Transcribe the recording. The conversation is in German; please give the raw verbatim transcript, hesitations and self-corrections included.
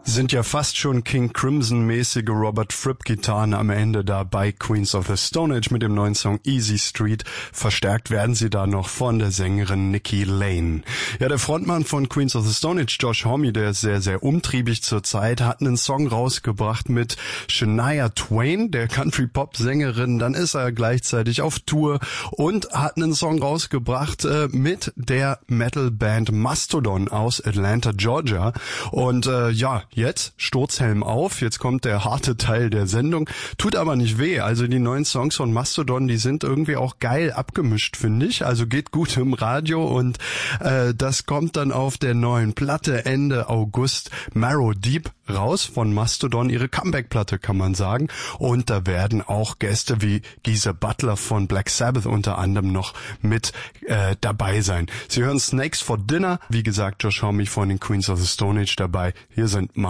Sind ja fast schon King Crimson-mäßige Robert Fripp-Gitarren am Ende da bei Queens of the Stone Age mit dem neuen Song Easy Street. Verstärkt werden sie da noch von der Sängerin Nikki Lane. Ja, der Frontmann von Queens of the Stone Age, Josh Homme, der ist sehr, sehr umtriebig zurzeit, hat einen Song rausgebracht mit Shania Twain, der Country-Pop-Sängerin. Dann ist er gleichzeitig auf Tour und hat einen Song rausgebracht äh, mit der Metal-Band Mastodon aus Atlanta, Georgia. Und äh, ja, jetzt Sturzhelm auf, jetzt kommt der harte Teil der Sendung, tut aber nicht weh, also die neuen Songs von Mastodon, die sind irgendwie auch geil abgemischt, finde ich, also geht gut im Radio und äh, das kommt dann auf der neuen Platte Ende August, Marrow Deep, raus von Mastodon, ihre Comeback-Platte kann man sagen, und da werden auch Gäste wie Geezer Butler von Black Sabbath unter anderem noch mit äh, dabei sein. Sie hören Snakes for Dinner, wie gesagt Josh Homme von den Queens of the Stone Age dabei, hier sind